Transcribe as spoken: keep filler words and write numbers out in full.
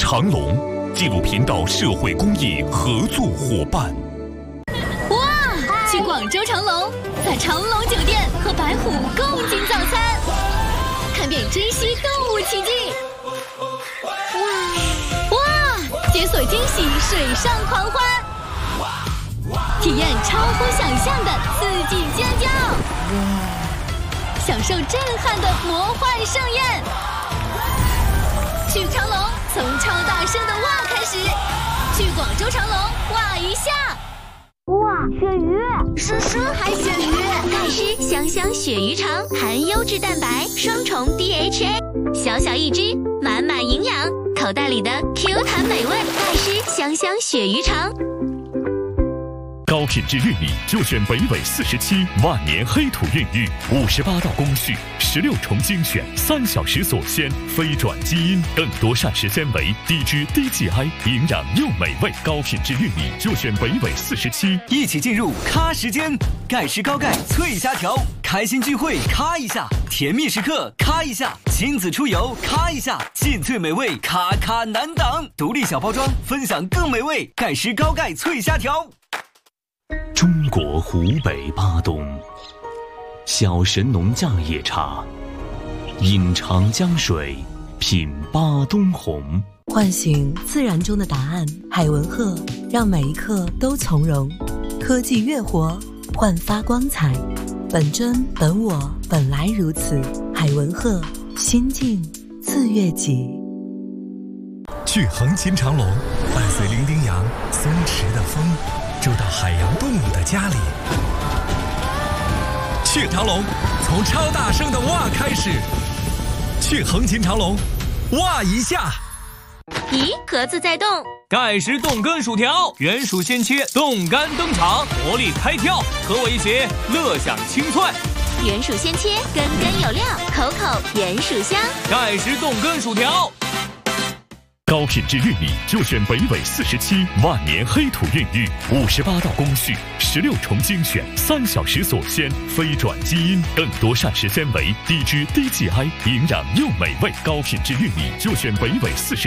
长隆，纪录频道社会公益合作伙伴。 哇！去广州长隆，在长隆酒店和白虎共进早餐，看遍珍稀动物奇迹。哇！哇！解锁惊喜水上狂欢，体验超乎想象的刺激尖叫，享受震撼的魔幻盛宴。去长隆，从超大声的哇开始，去广州长隆哇一下。 哇，鳕鱼！ 说说还鳕鱼，盖诗香香鳕鱼肠，含优质蛋白，双重 D H A， 小小一只，满满营养，口袋里的 Q 弹美味。盖诗香香鳕鱼肠。 高品质玉米就选北纬四十七万年黑土孕育，五十八道工序，十六重精选，三小时锁鲜，非转基因，更多膳食纤维，低脂低 G I， 营养又美味。高品质玉米就选北纬四十七。 一起进入咖时间，盖世高钙脆虾条，开心聚会咔一下，甜蜜时刻咔一下，亲子出游咔一下，劲脆美味咔咔难挡。独立小包装，分享更美味。盖世高钙脆虾条。 中国湖北巴东，小神农架野茶，饮长江水，品巴东红， 唤醒自然中的答案。海文鹤让每一刻都从容，科技越活，焕发光彩。本真本我，本来如此。海文鹤，心境自悦己。 去横琴长隆，伴随伶仃洋松弛的风，住到海洋动物的家里。去长隆，从超大声的哇开始。去横琴长隆，哇一下。 咦，盒子在动。 盖时冻干薯条，原薯鲜切，冻干登场，活力开跳，和我一起乐享清脆。 原薯鲜切，根根有料，口口原薯香。 盖时冻干薯条。 高品质玉米就选北纬四十七万年黑土孕育，五十八道工序，十六重精选，三小时锁鲜，非转基因，更多膳食纤维，低脂低 G I， 营养又美味。高品质玉米就选北纬四十。